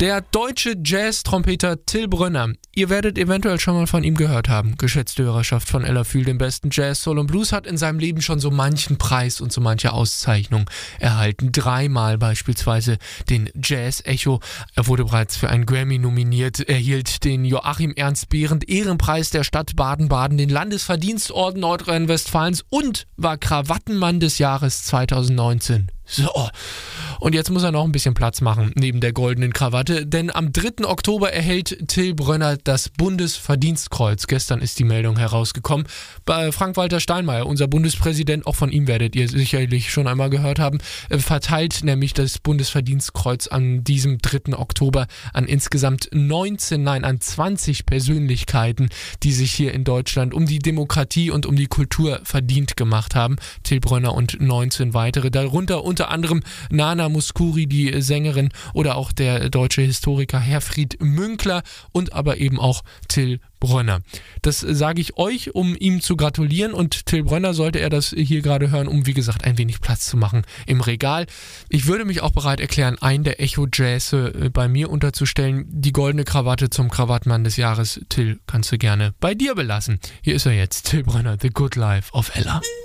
Der deutsche Jazz-Trompeter Till Brönner. Ihr werdet eventuell schon mal von ihm gehört haben. Geschätzte Hörerschaft von Ella Fühl, dem besten Jazz, Soul und Blues, hat in seinem Leben schon so manchen Preis und so manche Auszeichnung erhalten. 3-mal beispielsweise den Jazz-Echo. Er wurde bereits für einen Grammy nominiert, erhielt den Joachim Ernst Behrendt Ehrenpreis der Stadt Baden-Baden, den Landesverdienstorden Nordrhein-Westfalens und war Krawattenmann des Jahres 2019. So, und jetzt muss er noch ein bisschen Platz machen neben der goldenen Krawatte, denn am 3. Oktober erhält Till Brönner das Bundesverdienstkreuz. Gestern ist die Meldung herausgekommen. Bei Frank-Walter Steinmeier, unser Bundespräsident, auch von ihm werdet ihr sicherlich schon einmal gehört haben, verteilt nämlich das Bundesverdienstkreuz an diesem 3. Oktober an insgesamt 20 Persönlichkeiten, die sich hier in Deutschland um die Demokratie und um die Kultur verdient gemacht haben. Till Brönner und 19 weitere, darunter unter anderem Nana Mouskouri, die Sängerin, oder auch der deutsche Historiker Herfried Münkler und aber eben auch Till Brönner. Das sage ich euch, um ihm zu gratulieren, und Till Brönner sollte er das hier gerade hören, um wie gesagt ein wenig Platz zu machen im Regal. Ich würde mich auch bereit erklären, einen der Echo Jazz bei mir unterzustellen. Die goldene Krawatte zum Krawattmann des Jahres. Till, kannst du gerne bei dir belassen. Hier ist er jetzt, Till Brönner, The Good Life of Ella.